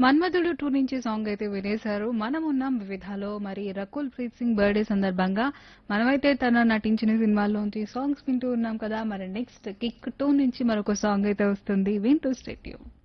మన్మధుడు 2 నుంచి సాంగ్ అయితే వినేశారు. మనం ఉన్నాం వివిధాలో. మరి రకుల్ ప్రీత్ సింగ్ బర్త్డే సందర్భంగా మనమైతే తన నటించిన సినిమాల్లోంచి సాంగ్స్ వింటూ ఉన్నాం కదా. మరి నెక్స్ట్ కిక్ 2 నుంచి మరొక సాంగ్ అయితే వస్తుంది. వింటూ స్టే ట్యూన్.